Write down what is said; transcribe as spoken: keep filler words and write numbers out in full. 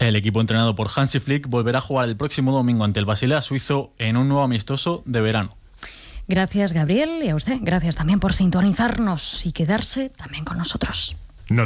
El equipo entrenado por Hansi Flick volverá a jugar el próximo domingo ante el Basilea suizo en un nuevo amistoso de verano. Gracias, Gabriel, y a usted, gracias también por sintonizarnos y quedarse también con nosotros.